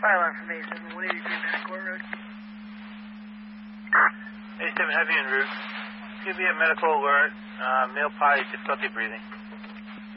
fire alarm from A7, 183 Court Road. A7 Heavy en route. Give me a medical alert. Male potty, difficulty breathing.